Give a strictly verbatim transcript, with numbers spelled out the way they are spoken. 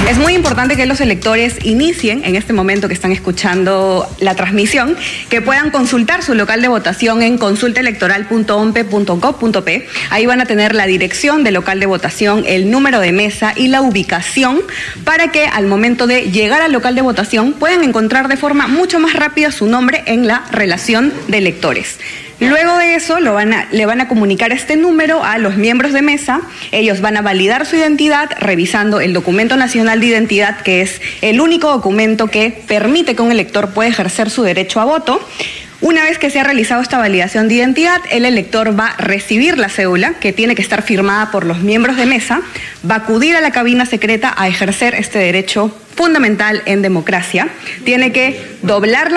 Es muy importante que los electores inicien, en este momento que están escuchando la transmisión, que puedan consultar su local de votación en consulta electoral punto o m p e punto gov punto p. Ahí van a tener la dirección del local de votación, el número de mesa y la ubicación para que al momento de llegar al local de votación puedan encontrar de forma mucho más rápida su nombre en la relación de electores. Luego de eso lo van a, le van a comunicar este número a los miembros de mesa. Ellos van a validar su identidad revisando el documento nacional de identidad, que es el único documento que permite que un elector pueda ejercer su derecho a voto. Una vez que se ha realizado esta validación de identidad, el elector va a recibir la cédula, que tiene que estar firmada por los miembros de mesa, va a acudir a la cabina secreta a ejercer este derecho fundamental en democracia. Tiene que doblar la